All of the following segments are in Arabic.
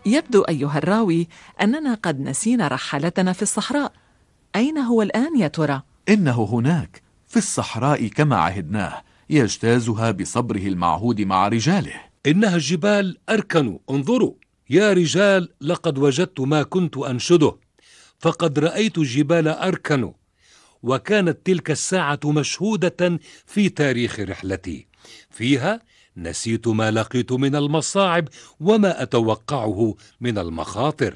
يبدو أيها الراوي أننا قد نسينا رحالتنا في الصحراء. أين هو الآن يا ترى؟ إنه هناك في الصحراء كما عهدناه، يجتازها بصبره المعهود مع رجاله. إنها الجبال أركن، انظروا يا رجال، لقد وجدت ما كنت أنشده، فقد رأيت الجبال أركن، وكانت تلك الساعة مشهودة في تاريخ رحلتي. فيها نسيت ما لقيت من المصاعب وما أتوقعه من المخاطر.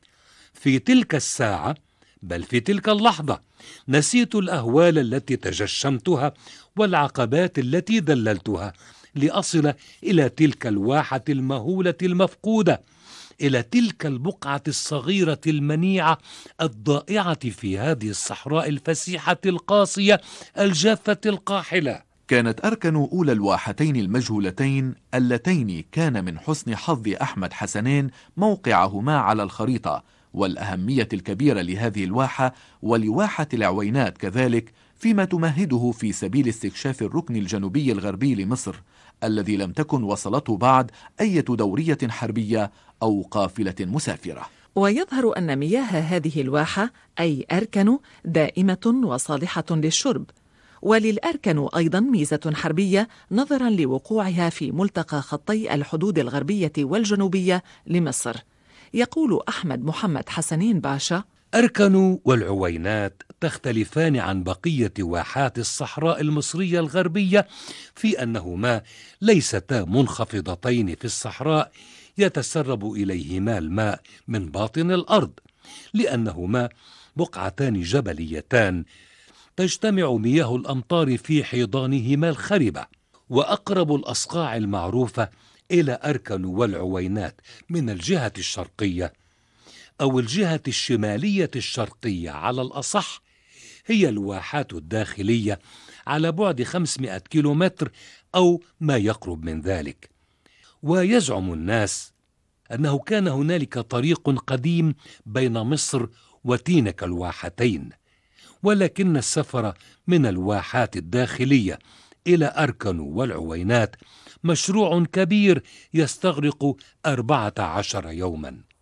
في تلك الساعة، بل في تلك اللحظة، نسيت الأهوال التي تجشمتها والعقبات التي دللتها لأصل إلى تلك الواحة المهولة المفقودة، إلى تلك البقعة الصغيرة المنيعة الضائعة في هذه الصحراء الفسيحة القاسية الجافة القاحلة. كانت أركن أولى الواحتين المجهولتين اللتين كان من حسن حظ أحمد حسنين موقعهما على الخريطة، والأهمية الكبيرة لهذه الواحة ولواحة العوينات كذلك، فيما تمهده في سبيل استكشاف الركن الجنوبي الغربي لمصر، الذي لم تكن وصلته بعد أي دورية حربية أو قافلة مسافرة. ويظهر أن مياه هذه الواحة أي أركن دائمة وصالحة للشرب، وللأركن أيضا ميزة حربية نظرا لوقوعها في ملتقى خطي الحدود الغربية والجنوبية لمصر. يقول أحمد محمد حسنين باشا: أركن والعوينات تختلفان عن بقية واحات الصحراء المصرية الغربية في أنهما ليستا منخفضتين في الصحراء يتسرب إليهما الماء من باطن الأرض، لأنهما بقعتان جبليتان تجتمع مياه الأمطار في حيضانهما الخربة. وأقرب الأصقاع المعروفة إلى أركن والعوينات من الجهة الشرقية أو الجهة الشمالية الشرقية على الأصح هي الواحات الداخلية على بعد 500 كيلومتر أو ما يقرب من ذلك. ويزعم الناس أنه كان هنالك طريق قديم بين مصر وتلك الواحتين، ولكن السفر من الواحات الداخلية إلى أركن والعوينات مشروع كبير يستغرق 14 يوما.